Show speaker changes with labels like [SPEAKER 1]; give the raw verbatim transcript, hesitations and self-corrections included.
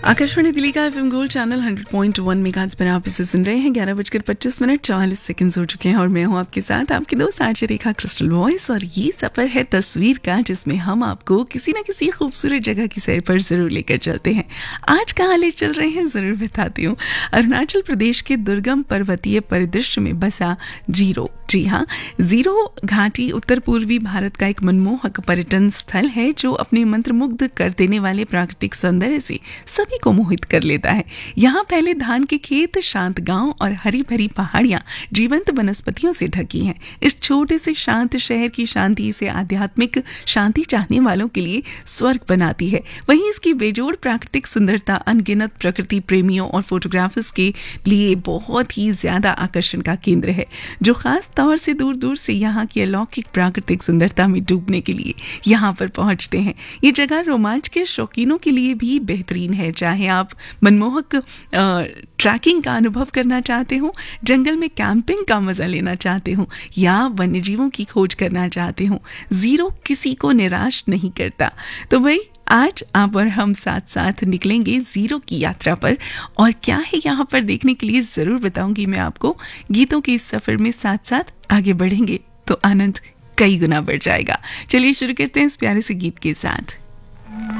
[SPEAKER 1] आकाशवाणी दिल्ली का FM gold channel hundred point one megahertz पर आप इसे सुन रहे हैं। ग्यारह बजकर पच्चीस मिनट चालीस सेकंड हो चुके हैं और मैं हूं आपके साथ आपकी दोस्त आरजे रेखा क्रिस्टल वॉइस। और ये सफर है तस्वीर का, जिसमें हम आपको किसी न किसी खूबसूरत जगह की सैर पर जरूर लेकर चलते हैं। आज कहाँ ले चल रहे हैं जरूर बताती हूँ। अरुणाचल प्रदेश के दुर्गम पर्वतीय परिदृश्य में बसा जीरो, जी हाँ, जीरो घाटी उत्तर पूर्वी भारत का एक मनमोहक पर्यटन स्थल है जो अपने मंत्रमुग्ध कर देने वाले प्राकृतिक सौंदर्य से सभी को मोहित कर लेता है। यहाँ पहले धान के खेत, शांत गांव और हरी भरी पहाड़ियां जीवंत वनस्पतियों से ढकी हैं। इस छोटे से शांत शहर की शांति से आध्यात्मिक शांति चाहने वालों के लिए स्वर्ग बनाती है। वहीं इसकी बेजोड़ प्राकृतिक सुंदरता अनगिनत प्रकृति प्रेमियों और फोटोग्राफर्स के लिए बहुत ही ज्यादा आकर्षण का केंद्र है, जो खास तौर से दूर दूर से यहाँ की अलौकिक प्राकृतिक सुंदरता में डूबने के लिए यहाँ पर पहुंचते हैं। ये जगह रोमांच के शौकीनों के लिए भी बेहतरीन है। चाहे आप मनमोहक ट्रैकिंग का अनुभव करना चाहते हो, जंगल में कैंपिंग का मजा लेना चाहते हो या वन्य जीवों की खोज करना चाहते हो, जीरो किसी को निराश नहीं करता। तो भाई आज आप और हम साथ साथ निकलेंगे जीरो की यात्रा पर, और क्या है यहाँ पर देखने के लिए जरूर बताऊंगी मैं आपको। गीतों के इस सफर में साथ साथ आगे बढ़ेंगे तो आनंद कई गुना बढ़ जाएगा। चलिए शुरू करते हैं इस प्यारे से गीत के साथ।